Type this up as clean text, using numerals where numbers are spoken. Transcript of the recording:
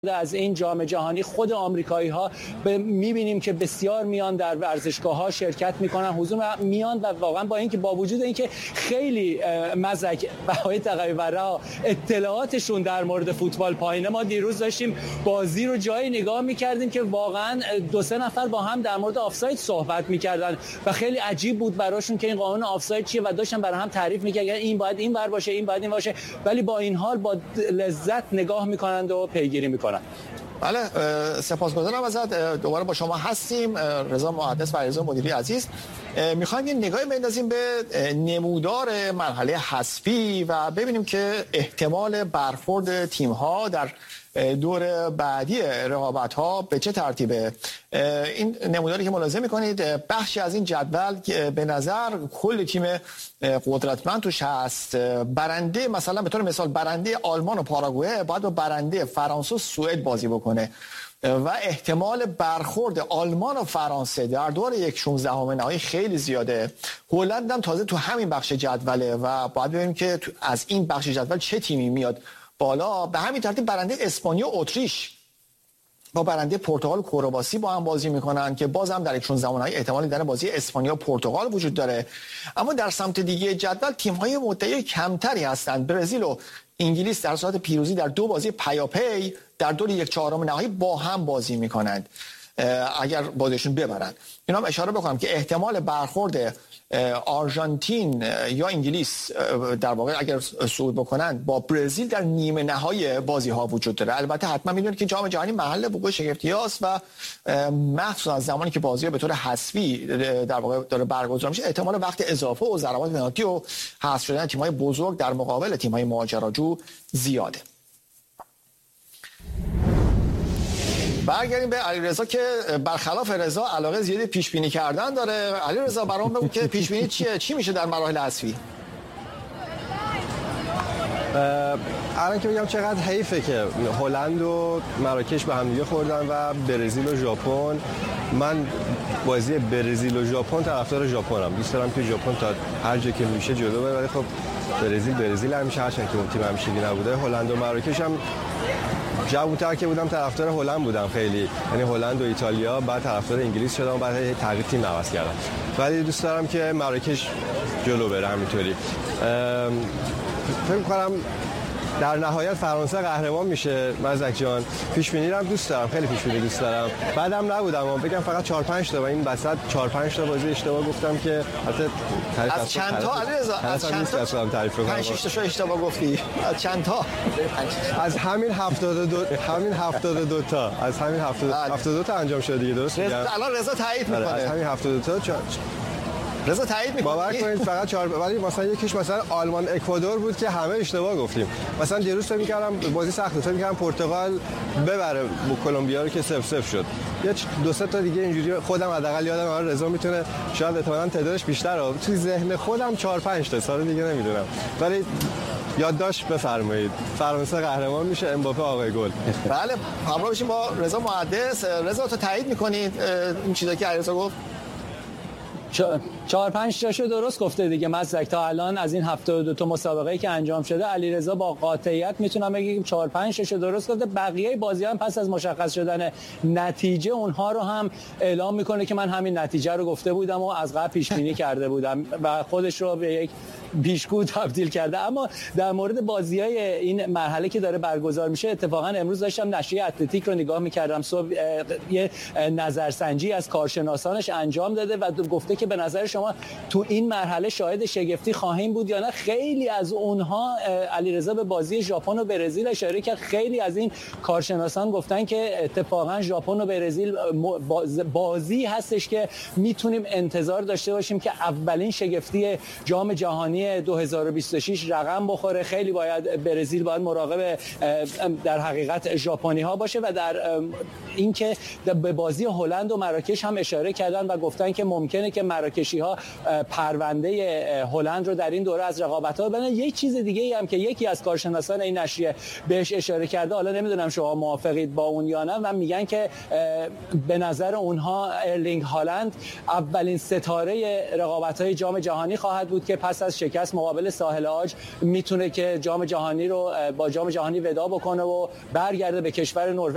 از این جام جهانی خود آمریکایی‌ها می‌بینیم که بسیار میان در ورزشگاه‌ها شرکت می‌کنن، حضور میان و واقعا با اینکه با وجود اینکه خیلی مزک بهای تقریبا اطلاعاتشون در مورد فوتبال پایینه، ما دیروز داشتیم بازی رو جایی نگاه می‌کردیم که واقعا دو سه نفر با هم در مورد آفساید صحبت می‌کردن و خیلی عجیب بود براشون که این قانون آفساید چیه و داشتن برای هم تعریف می‌کردن این باید این ور باشه، این باید این باشه، ولی با این حال با لذت نگاه می‌کنند و پیگیری می‌کنند. بله، سپاسگزارم ازت. دوباره با شما هستیم. رضا محدث و علیرضا مدیری عزیز، میخوایم یه نگاهی بندازیم به نمودار مرحله حذفی و ببینیم که احتمال برخورد تیم‌ها در دور بعدی رقابت‌ها به چه ترتیبه. این نموداری که ملاحظه می‌کنید بخشی از این جدول به نظر کل تیم قدرتمند توش هست. برنده مثلا به طور مثال برنده آلمان و پاراگوئه باید با برنده فرانسه و سوئد بازی بکنه و احتمال برخورد آلمان و فرانسه در دور 1/16 نهایی خیلی زیاده. هلند هم تازه تو همین بخش جدوله و باید ببینیم که از این بخش جدول چه تیمی میاد بالا. به همین ترتیب برنده اسپانیا و اتریش با برنده پرتغال و کرواسی با هم بازی میکنن که بازم در 1/16 نهایی احتمال دیدن بازی اسپانیا و پرتغال وجود داره. اما در سمت دیگه جدول تیم‌های مدعی کمتری هستند. برزیل و انگلیس در صورت پیروزی در دو بازی پیاپی در دور 1/4 نهایی با هم بازی میکنند اگر بازیشون ببرن. اینا هم اشاره بکنم که احتمال برخورد آرژانتین یا انگلیس در واقع اگر صعود بکنن با برزیل در نیمه نهایی بازی ها وجود داره. البته حتما میدونید که جام جهانی محل وقوع شگفتی‌هاست و مخصوصا از زمانی که بازی به طور حذفی در واقع داره برگزار میشه احتمال وقت اضافه و ضربات پنالتی و حذف شدن تیم‌های بزرگ در مقابل تیم‌های ماجراجو زیاده. برگردیم به علیرضا که برخلاف رضا علاقه زیادی پیش بینی کردن داره. علیرضا برام بگو که پیش بینی چیه؟ چی میشه در مراحل حذفی؟ الان که بگم چقدر حیفه که هلند و مراکش به هم دیگه خوردن و برزیل و ژاپن. من بازی برزیل و ژاپن طرفدار ژاپنم. دوست دارم که ژاپن تا هر جا که میشه جلو بره، ولی خب برزیل همیشه هرچند که اون تیم همیشگی نبوده. هلند و مراکش هم جوون‌تر که بودم طرفدار هلند بودم خیلی، یعنی هلند و ایتالیا، بعد طرفدار انگلیس شدم و بعد تغییر تیم عوض کردم. ولی دوست دارم که مراکش جلو بره همینطوری. فکر می‌کنم در نهایت فرانسه قهرمان میشه. مزدک جان پیش بینی رو دوست دارم، خیلی پیش بینی دوست دارم. بعدم نبودم اما بگم فقط 4-5 تا و این وسط 4-5 تا بازی اشتباه گفتم که البته از چند تا علیرضا از چند تا تعریف کنم 5-6 تا اشتباه گفتی. از چند تا؟ از همین 72 تا از همین 72 تا انجام شده دیگه، درست میگم؟ الان رضا تایید میکنه. از همین 72 تا رضا تایید میکنه. باور کنید فقط 4 ولی مثلا یکیش مثلا آلمان اکوادور بود که همه اشتباه گفتیم. مثلا دیروز فکر می‌کردم بازی سخته، فکر می‌کردم پرتغال ببره کلمبیا رو که 0-0 شد. یا 2-3 تا دیگه اینجوری خودم حداقل یادم آره رضا میتونه شاید احتمالاً تعدادش بیشتره. تو ذهن خودم 4-5 تا سال دیگه نمیدونم. ولی یادداشت بفرمایید فرانسه قهرمان میشه، امباپه آقای گل. بله، همراه بشیم با رضا محدث. رضا تو تایید می‌کنید این چیزا که علیرضا گفت؟ 4-5 تاشو درست گفته دیگه. مزدک تا الان از این 72 تا مسابقه‌ای که انجام شده علیرضا با قاطعیت میتونم بگم 4-5 تاشو درست گفته. بقیه بازی‌ها هم پس از مشخص شدن نتیجه اونها رو هم اعلام میکنه که من همین نتیجه رو گفته بودم و از قبل پیش بینی کرده بودم و خودش رو به یک پیشگو تبدیل کرده. اما در مورد بازی‌های این مرحله که داره برگزار میشه، اتفاقا امروز داشتم نشریه اتلتیک رو نگاه می‌کردم. صبح یه نظرسنجی از کارشناسانش انجام داده و گفته که به نظر شما تو این مرحله شاهد شگفتی خواهیم بود یا نه. خیلی از اونها علیرضا به بازی ژاپن و برزیل اشاره کرد. خیلی از این کارشناسان گفتن که اتفاقا ژاپن و برزیل بازی هستش که میتونیم انتظار داشته باشیم که اولین شگفتی جام جهانی 2026 رقم بخوره. خیلی باید برزیل باید مراقب در حقیقت ژاپنی ها باشه و در اینکه به بازی هلند و مراکش هم اشاره کردن و گفتن که ممکنه که مراکشی ها پرونده هلند رو در این دوره از رقابت ها ببرن. یک چیز دیگه ای هم که یکی از کارشناسان این نشریه بهش اشاره کرده، حالا نمیدونم شما موافقید با اون یا نه، و میگن که به نظر اونها ارلینگ هالند اولین ستاره رقابت های جام جهانی خواهد بود که پس از شکست مقابل ساحل عاج میتونه که جام جهانی رو با جام جهانی وداع بکنه و برگرده به کشور نروژ.